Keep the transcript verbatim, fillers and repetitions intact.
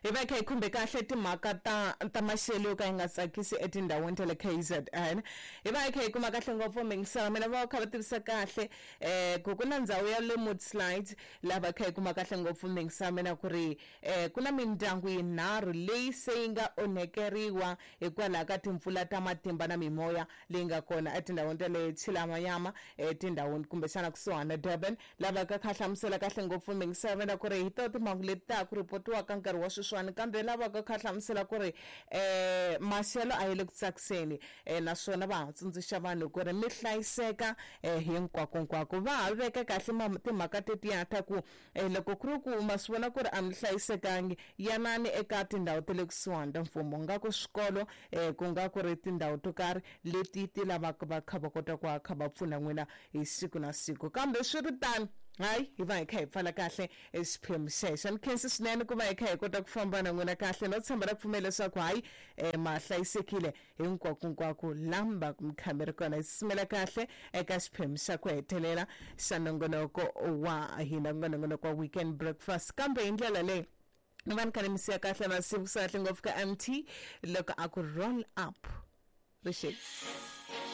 hi va kha hi khumbe kahle timhaka ta ta maxelo yo ka yi nga tsakisi etindhawini ta le K Z N. Hi va kha hi kuma kahle ngopfu mingisela mina va kha va tivisa kahle eh ku na ndhawu ya le Moodslides lava kha hi kuma kahle ngopfu mingisela mina ku ri eh kuna mindyangu yinharhu leyi se yi nga onhekeriwa hikwalaho ka timpfula ta matimba na mimoya leyi nga kona etindhawini ta le Chilamayama etindhawini kumbe xana kusuhana Durban lava ka kha hlamusela kahle ngopfu mingisela mina ku ri hi to timhangu leti ta ku ripotiwa ka nkarhi wa sweswiwani kambe lava ka kha hlamusela ku ri eh maxelo a yi le ku tsakiseni eh naswona va ha tsundzuxa vanhu ku ri mi hlayiseka eh hinkwakonkwako va ha veka kahle timhaka tetiya ta ku eh loko ku ri ku ma swi vona ku ri a mi hlayisekangi yanani eka tindhawu ta le kusuhani ta mfumo nga ku swikolo eh ku nga ku ri tindhawu to karhi leti ti lavaka va kha va kota ku kha va pfuna n'wina hi siku na siku kambe swi ri tani hayi hi va hi kha hi pfala kahle esiphemu xexo ni khensi swinene ku va hi kha hi kota ku famba na n'wina kahle no tshemba ra pfumela leswaku hayi eh ma hlayisekile hinkwakonkwako lamba mkhameri kona hi simela kahle eka xiphemu xa ku hetelela xa nongonoko wa hina nongonoko wa weekend breakfast kambe hi ndlela leyi ni va ni kha ni mi siya kahle na siku kahle ngopfu ka M T loko a ku roll up Rishik.